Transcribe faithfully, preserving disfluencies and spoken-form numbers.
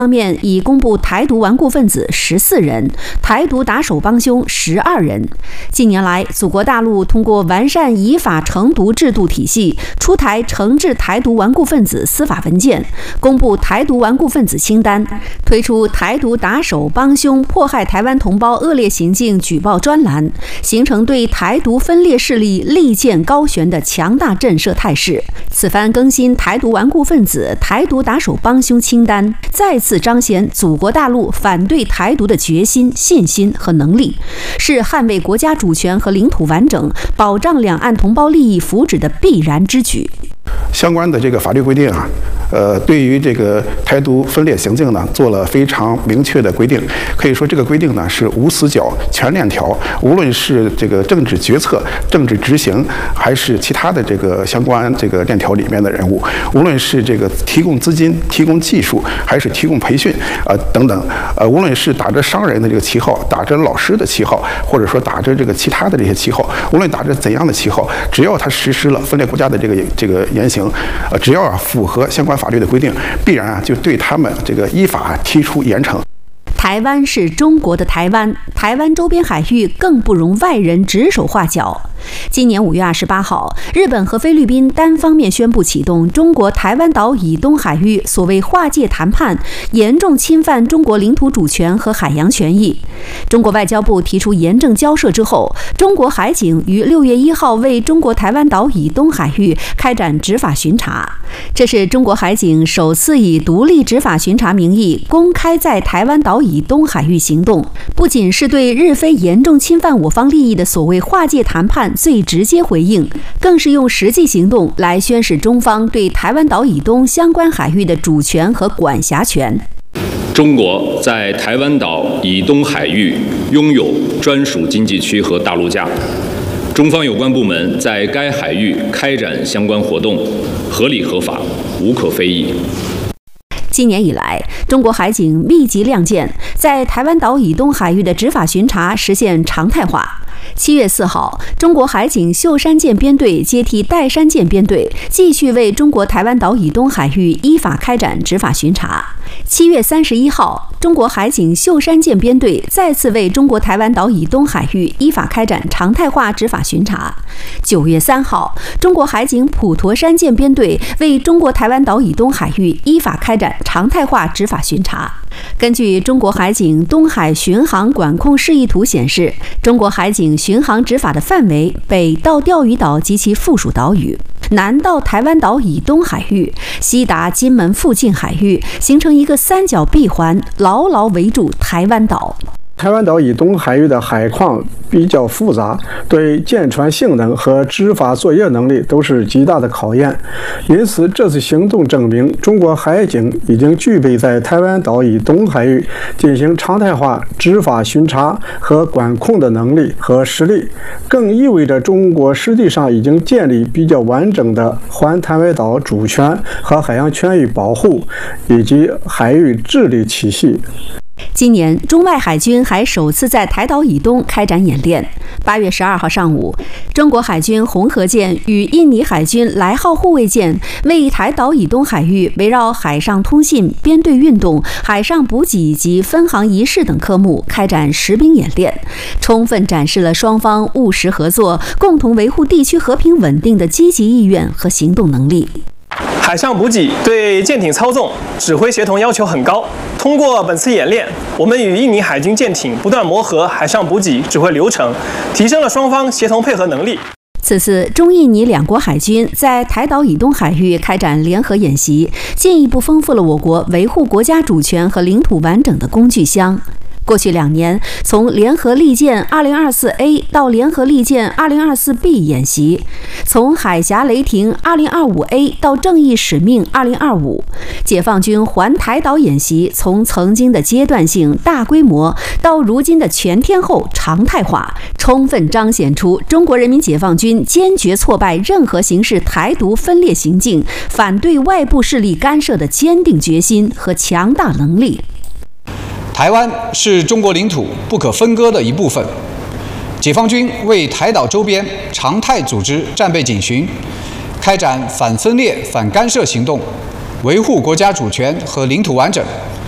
方面已公布台独顽固分子十四人，台独打手帮凶十二人。近年来，祖国大陆通过完善依法惩毒制度体系，出台惩治台独顽固分子司法文件，公布台独顽固分子清单，推出台独打手帮凶迫害台湾同胞恶劣行径举报专栏，形成对台独分裂势力利剑高悬的强大震慑态势。此番更新台独顽固分子、台独打手帮凶清单，再次彰显祖国大陆反对台独的决心、信心和能力，是捍卫国家主权和领土完整、保障两岸同胞利益福祉的必然之举。 相关的这个法律规定啊，呃，对于这个台独分裂行径呢，做了非常明确的规定。可以说，这个规定呢是无死角、全链条，无论是这个政治决策、政治执行，还是其他的这个相关这个链条里面的人物，无论是这个提供资金、提供技术，还是提供培训，呃等等，呃，无论是打着商人的这个旗号，打着老师的旗号，或者说打着这个其他的这些旗号，无论打着怎样的旗号，只要他实施了分裂国家的这个这个言行。呃，只要啊符合相关法律的规定，必然啊就对他们这个依法提出严惩。 台湾是中国的台湾，台湾周边海域更不容外人指手画脚。今年五月二十八号，日本和菲律宾单方面宣布启动中国台湾岛以东海域所谓划界谈判，严重侵犯中国领土主权和海洋权益。中国外交部提出严正交涉之后，中国海警于六月一号为中国台湾岛以东海域开展执法巡查，这是中国海警首次以独立执法巡查名义公开在台湾岛以东海域行动，不仅是对日菲严重侵犯我方利益的所谓划界谈判最直接回应，更是用实际行动来宣示中方对台湾岛以东相关海域的主权和管辖权。 中国在台湾岛以东海域拥有专属经济区和大陆架，中方有关部门在该海域开展相关活动，合理合法，无可非议。 今年以来，中国海警密集亮剑，在台湾岛以东海域的执法巡查实现常态化。七月四号，中国海警秀山舰编队接替岱山舰编队，继续为中国台湾岛以东海域依法开展执法巡查。七月三十一号，中国海警秀山舰编队再次为中国台湾岛以东海域依法开展常态化执法巡查。九月三号，中国海警普陀山舰编队为中国台湾岛以东海域依法开展常态化执法巡查。根据中国海警东海巡航管控示意图显示，中国海警巡航执法的范围北到钓鱼岛及其附属岛屿，南到台湾岛以东海域，西达金门附近海域，形成一个三角闭环，牢牢围住台湾岛。 台湾岛以东海域的海况比较复杂，对舰船性能和执法作业能力都是极大的考验。因此，这次行动证明，中国海警已经具备在台湾岛以东海域进行常态化执法巡查和管控的能力和实力，更意味着中国实际上已经建立比较完整的环台湾岛主权和海洋权益保护以及海域治理体系。 今年，中外海军还首次在台岛以东开展演练。八月十二号上午，中国海军红河舰与印尼海军来号护卫舰为台岛以东海域围绕海上通信、编队运动、海上补给及分航仪式等科目开展实兵演练，充分展示了双方务实合作、共同维护地区和平稳定的积极意愿和行动能力。 海上补给对舰艇操纵、指挥协同要求很高。通过本次演练，我们与印尼海军舰艇不断磨合海上补给指挥流程，提升了双方协同配合能力。 此次中印尼两国海军在台岛以东海域开展联合演习，进一步丰富了我国维护国家主权和领土完整的工具箱。过去两年，从联合利剑 二零二四 A 到联合利剑 二零二四 B 演习，从海峡雷霆 二零二五 A 到正义使命二零二五，解放军环台岛演习从曾经的阶段性大规模到如今的全天候常态化，充分彰显出中国人民解放军坚决挫败任何形式台独分裂行径、反对外部势力干涉的坚定决心和强大能力。 台湾是中国领土不可分割的一部分。解放军为台岛周边常态组织战备警巡，开展反分裂、反干涉行动，维护国家主权和领土完整，